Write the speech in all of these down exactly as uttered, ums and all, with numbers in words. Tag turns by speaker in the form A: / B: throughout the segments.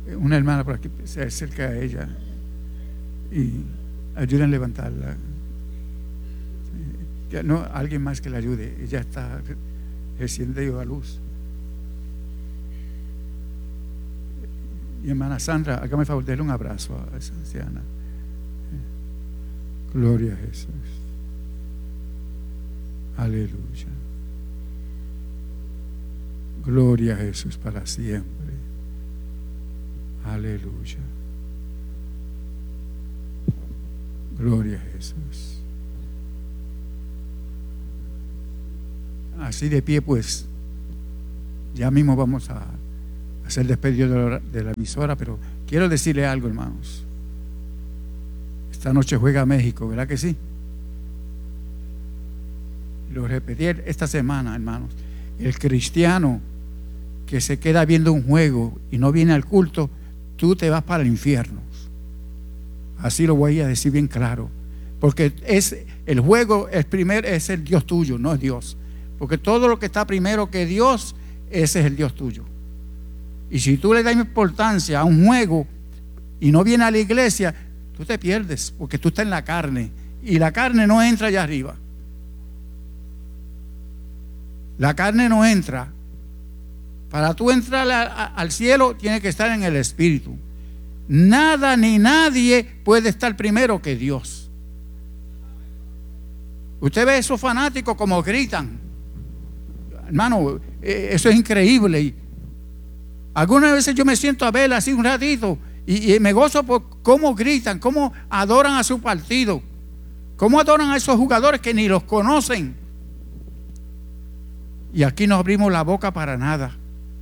A: una hermana por aquí se acerca a ella y ayuden a levantarla. No, alguien más que la ayude. Ella está recién dio a luz. Y hermana Sandra, hágame el favor, déle un abrazo a esa anciana. Gloria a Jesús. Aleluya. Gloria a Jesús para siempre. Aleluya. Gloria a Jesús. Así de pie, pues, ya mismo vamos a hacer despedido de la, de la emisora, pero quiero decirle algo, hermanos. Esta noche juega México, ¿verdad que sí? Lo repetí esta semana, hermanos. El cristiano que se queda viendo un juego y no viene al culto, tú te vas para el infierno. Así lo voy a decir bien claro. Porque es el juego, el primer es el Dios tuyo, no es Dios. Porque todo lo que está primero que Dios, ese es el Dios tuyo. Y si tú le das importancia a un juego y no viene a la iglesia, tú te pierdes, porque tú estás en la carne. Y la carne no entra allá arriba. La carne no entra. Para tú entrar a, a, al cielo, tienes que estar en el Espíritu. Nada ni nadie puede estar primero que Dios. Usted ve a esos fanáticos como gritan. Hermano, eso es increíble. Y algunas veces yo me siento a ver así un ratito y, y me gozo por cómo gritan, cómo adoran a su partido, cómo adoran a esos jugadores que ni los conocen. Y aquí no abrimos la boca para nada.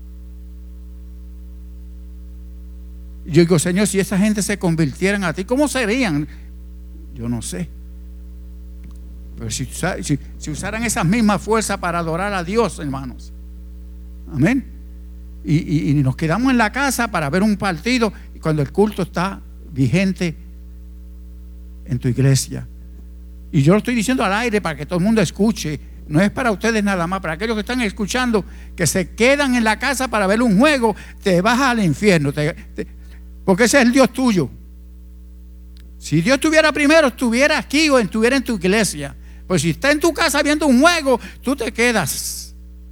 A: Yo digo, Señor, si esa gente se convirtieran a ti, ¿cómo serían? Yo no sé. Pero si, si, si usaran esas mismas fuerzas para adorar a Dios, hermanos. Amén. Y, y, y nos quedamos en la casa para ver un partido cuando el culto está vigente en tu iglesia. Y yo lo estoy diciendo al aire para que todo el mundo escuche. No es para ustedes nada más, para aquellos que están escuchando, que se quedan en la casa para ver un juego, te vas al infierno. Te, te, porque ese es el Dios tuyo. Si Dios estuviera primero, estuviera aquí o estuviera en tu iglesia. Pues si está en tu casa viendo un juego, tú te quedas.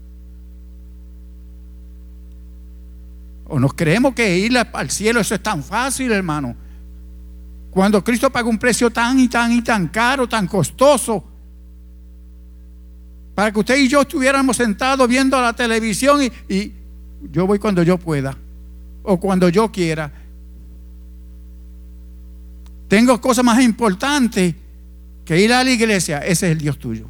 A: O nos creemos que ir al cielo eso es tan fácil, hermano. Cuando Cristo pagó un precio tan y tan y tan caro, tan costoso, para que usted y yo estuviéramos sentados viendo la televisión y, y yo voy cuando yo pueda o cuando yo quiera. Tengo cosas más importantes que ir a la iglesia. Ese es el Dios tuyo.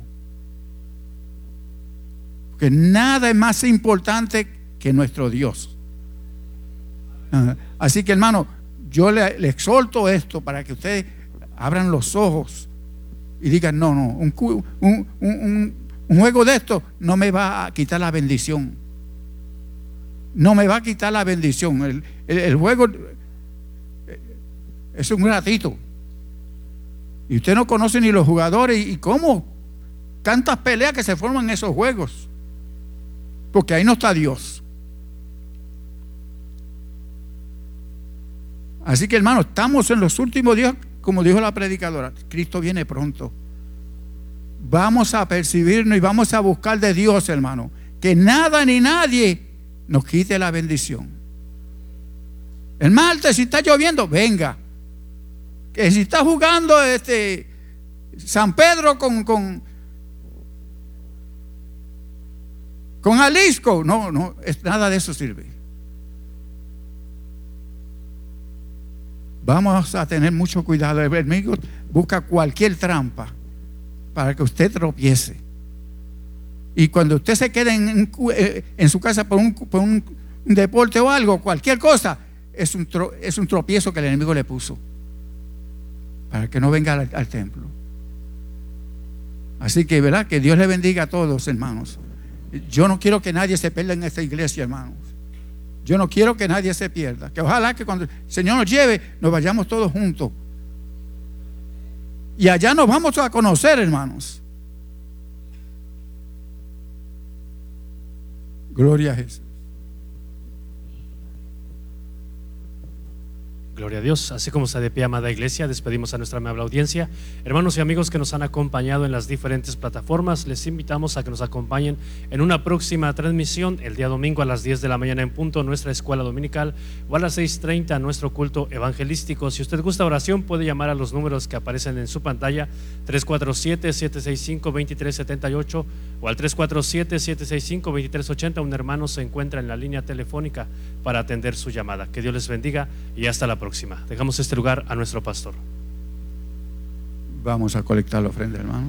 A: Porque nada es más importante que nuestro Dios. Así que, hermano, yo le, le exhorto esto para que ustedes abran los ojos y digan, no, no, un, un, un, un, un juego de esto no me va a quitar la bendición. No me va a quitar la bendición. El, el, el juego es un ratito. Y usted no conoce ni los jugadores y cómo tantas peleas que se forman en esos juegos. Porque ahí no está Dios. Así que, hermano, estamos en los últimos días, como dijo la predicadora. Cristo viene pronto. Vamos a percibirnos y vamos a buscar de Dios, hermano, que nada ni nadie nos quite la bendición. El martes, si está lloviendo, venga. Que si está jugando este San Pedro con con, con Jalisco, no, no, es, nada de eso sirve. Vamos a tener mucho cuidado. El enemigo busca cualquier trampa para que usted tropiece. Y cuando usted se quede en, en su casa por, un, por un, un deporte o algo, cualquier cosa, es un, tro, es un tropiezo que el enemigo le puso para que no venga al, al templo. Así que, ¿verdad? Que Dios le bendiga a todos, hermanos. Yo no quiero que nadie se pierda en esta iglesia, hermanos. Yo no quiero que nadie se pierda. Que ojalá que cuando el Señor nos lleve, nos vayamos todos juntos. Y allá nos vamos a conocer, hermanos. Gloria a Jesús.
B: Gloria a Dios. Así como está de pie, amada iglesia, despedimos a nuestra amable audiencia. Hermanos y amigos que nos han acompañado en las diferentes plataformas, les invitamos a que nos acompañen en una próxima transmisión el día domingo a las diez de la mañana en punto, nuestra escuela dominical, o a las seis treinta nuestro culto evangelístico. Si usted gusta oración, puede llamar a los números que aparecen en su pantalla, tres cuatro siete, siete seis cinco, dos tres siete ocho o al tres cuatro siete, siete seis cinco, dos tres ocho cero. Un hermano se encuentra en la línea telefónica para atender su llamada. Que Dios les bendiga y hasta la próxima. Dejamos este lugar a nuestro pastor.
A: Vamos a colectar la ofrenda, hermanos.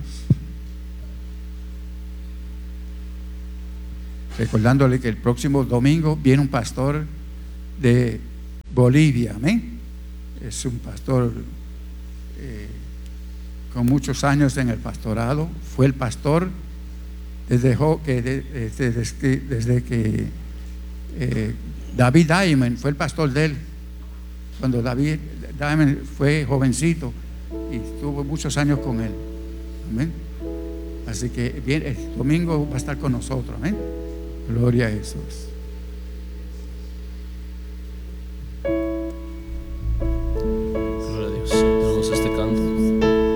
A: Recordándole que el próximo domingo viene un pastor de Bolivia, amén. Es un pastor eh, con muchos años en el pastorado. Fue el pastor desde que, desde, desde, desde que eh, David Diamond fue el pastor de él. Cuando David Diamond fue jovencito y estuvo muchos años con él. Amén. Así que bien, el domingo va a estar con nosotros. Amén. Gloria a Jesús.